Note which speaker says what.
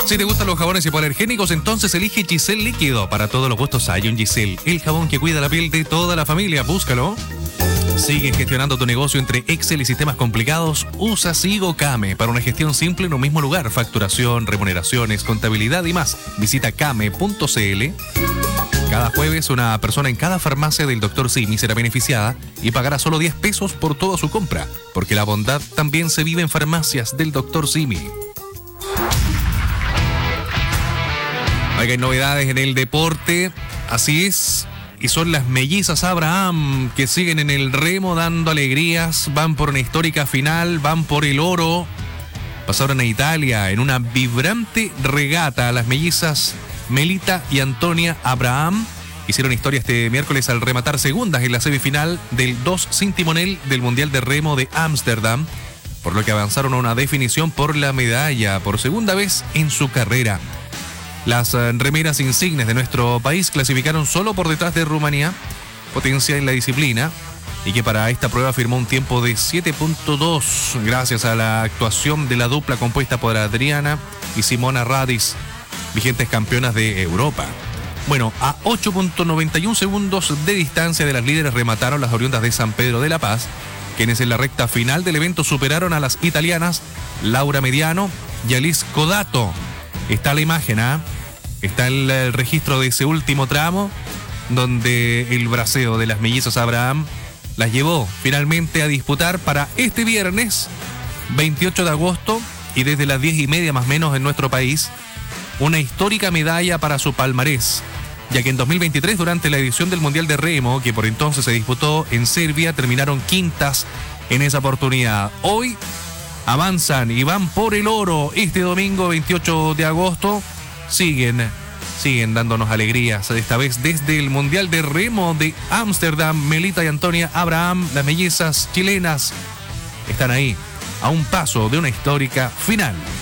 Speaker 1: Si te gustan los jabones hipoalergénicos, entonces elige Giselle Líquido. Para todos los gustos hay un Giselle, el jabón que cuida la piel de toda la familia. Búscalo. Sigue gestionando tu negocio entre Excel y sistemas complicados. Usa Sigo Kame para una gestión simple en un mismo lugar. Facturación, remuneraciones, contabilidad y más. Visita kame.cl. Cada jueves, una persona en cada farmacia del Dr. Simi será beneficiada y pagará solo 10 pesos por toda su compra, porque la bondad también se vive en farmacias del Dr. Simi. Hay novedades en el deporte, así es, y son las mellizas Abraham que siguen en el remo dando alegrías, van por una histórica final, van por el oro. Pasaron a Italia en una vibrante regata. Las mellizas Melita y Antonia Abraham hicieron historia este miércoles al rematar segundas en la semifinal del 2 sin timonel del Mundial de Remo de Ámsterdam, por lo que avanzaron a una definición por la medalla por segunda vez en su carrera. Las remeras insignes de nuestro país clasificaron solo por detrás de Rumanía, potencia en la disciplina, y que para esta prueba firmó un tiempo de 7.2 gracias a la actuación de la dupla compuesta por Adriana y Simona Radis, vigentes campeonas de Europa. Bueno, a 8.91 segundos de distancia de las líderes remataron las oriundas de San Pedro de la Paz, quienes en la recta final del evento superaron a las italianas Laura Mediano y Alice Codato. Está la imagen, está el registro de ese último tramo, donde el braceo de las mellizas Abraham las llevó finalmente a disputar para este viernes 28 de agosto, y desde las 10:30 más o menos en nuestro país, una histórica medalla para su palmarés, ya que en 2023, durante la edición del Mundial de Remo, que por entonces se disputó en Serbia, terminaron quintas en esa oportunidad. Hoy avanzan y van por el oro. Este domingo 28 de agosto siguen dándonos alegrías, esta vez desde el Mundial de Remo de Ámsterdam. Melita y Antonia Abraham, las mellizas chilenas, están ahí a un paso de una histórica final.